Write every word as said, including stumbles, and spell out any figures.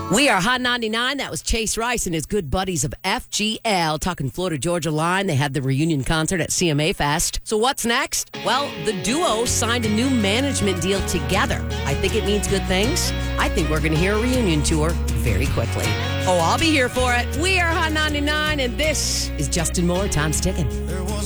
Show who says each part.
Speaker 1: We are Hot ninety-nine. That was Chase Rice and his good buddies of F G L talking Florida Georgia Line. They had the reunion concert at C M A Fest. So what's next? Well, the duo signed a new management deal together. I think it means good things. I think we're going to hear a reunion tour very quickly. Oh, I'll be here for it. We are Hot ninety-nine, and this is Justin Moore. Time's ticking.